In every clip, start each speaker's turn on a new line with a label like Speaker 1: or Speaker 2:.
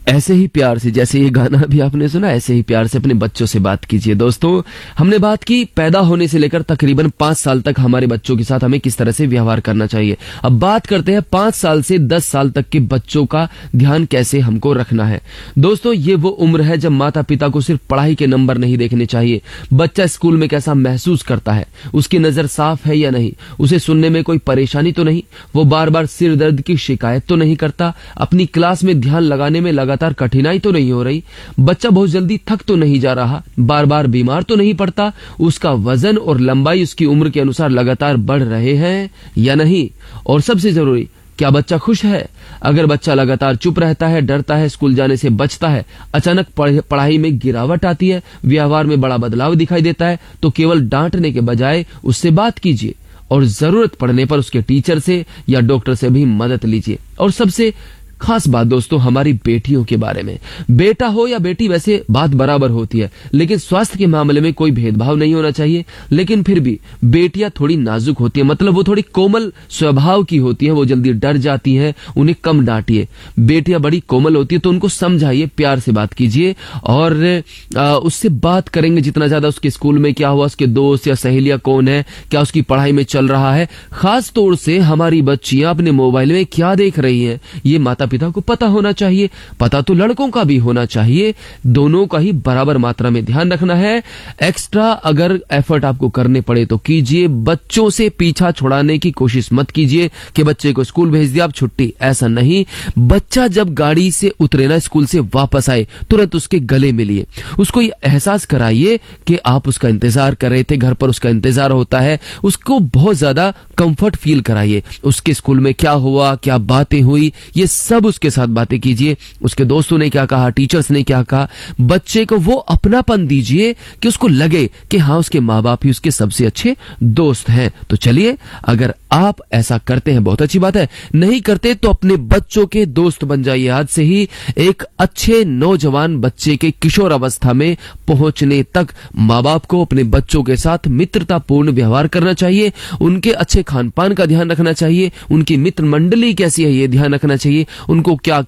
Speaker 1: ऐसे ही प्यार से, जैसे ये गाना भी आपने सुना, ऐसे ही प्यार से अपने बच्चों से बात कीजिए। दोस्तों, हमने बात की पैदा होने से लेकर तकरीबन 5 साल तक हमारे बच्चों के साथ हमें किस तरह से व्यवहार करना चाहिए। अब बात करते हैं 5 साल से 10 साल तक के बच्चों का ध्यान कैसे हमको रखना है। दोस्तों, ये वो उम्र है जब माता पिता को सिर्फ पढ़ाई के नंबर नहीं देखने चाहिए, बच्चा स्कूल में कैसा महसूस करता है, उसकी नजर साफ है या नहीं, उसे सुनने में कोई परेशानी तो नहीं, वो बार बार सिर दर्द की शिकायत तो नहीं करता, अपनी क्लास में ध्यान लगाने में लगातार कठिनाई तो नहीं हो रही, बच्चा बहुत जल्दी थक तो नहीं जा रहा, बार बार बीमार तो नहीं पड़ता, उसका वजन और लंबाई उसकी उम्र के अनुसार लगातार बढ़ रहे हैं या नहीं, और सबसे जरूरी, क्या बच्चा खुश है। अगर बच्चा लगातार चुप रहता है, डरता है, स्कूल जाने से बचता है, अचानक पढ़ाई में गिरावट आती है, व्यवहार में बड़ा बदलाव दिखाई देता है, तो केवल डांटने के बजाय उससे बात कीजिए और जरूरत पड़ने पर उसके टीचर से या डॉक्टर से भी मदद लीजिए। और सबसे खास बात दोस्तों, हमारी बेटियों के बारे में, बेटा हो या बेटी वैसे बात बराबर होती है, लेकिन स्वास्थ्य के मामले में कोई भेदभाव नहीं होना चाहिए। लेकिन फिर भी बेटियां थोड़ी नाजुक होती है, मतलब वो थोड़ी कोमल स्वभाव की होती है, वो जल्दी डर जाती है, उन्हें कम डांटिए। बेटियां बड़ी कोमल होती है तो उनको समझाइए, प्यार से बात कीजिए और उससे बात करेंगे जितना ज्यादा, उसके स्कूल में क्या हुआ, उसके दोस्त या सहेलियां कौन है, क्या उसकी पढ़ाई में चल रहा है, खास तौर से हमारी बच्चियां अपने मोबाइल में क्या देख रही हैं, ये माता पिता को पता होना चाहिए। पता तो लड़कों का भी होना चाहिए, दोनों का ही बराबर मात्रा में ध्यान रखना है। एक्स्ट्रा अगर एफर्ट आपको करने पड़े तो कीजिए, बच्चों से पीछा छुड़ाने की कोशिश मत कीजिए कि बच्चे को स्कूल भेज दिया अब छुट्टी, ऐसा नहीं। बच्चा जब गाड़ी से उतरे ना, स्कूल से वापस आए, तुरंत उसके गले मिलिए, उसको ये एहसास कराइए कि आप उसका इंतजार कर रहे थे, घर पर उसका इंतजार होता है, उसको बहुत ज्यादा कंफर्ट फील कराइए। उसके स्कूल में क्या हुआ, क्या बातें हुई, ये सब उसके साथ बातें कीजिए, उसके दोस्तों ने क्या कहा, टीचर्स ने क्या कहा, बच्चे को वो अपनापन दीजिए कि उसको लगे कि हाँ, उसके माँ बाप ही उसके सबसे अच्छे दोस्त हैं। तो चलिए, अगर आप ऐसा करते हैं बहुत अच्छी बात है, नहीं करते तो अपने बच्चों के दोस्त बन जाइए। आज से ही एक अच्छे नौजवान बच्चे के किशोर अवस्था में पहुंचने तक माँ बाप को अपने बच्चों के साथ मित्रतापूर्ण व्यवहार करना चाहिए, उनके अच्छे खान पान का ध्यान रखना चाहिए, उनकी मित्र मंडली कैसी है ये ध्यान रखना चाहिए, उनको क्या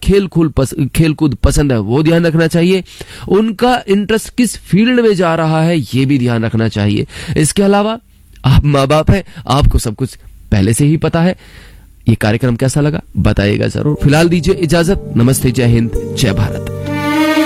Speaker 1: खेलकूद पसंद है वो ध्यान रखना चाहिए, उनका इंटरेस्ट किस फील्ड में जा रहा है ये भी ध्यान रखना चाहिए। इसके अलावा आप माँ बाप हैं, आपको सब कुछ पहले से ही पता है। ये कार्यक्रम कैसा लगा बताइएगा जरूर। फिलहाल दीजिए इजाजत, नमस्ते, जय हिंद, जय भारत।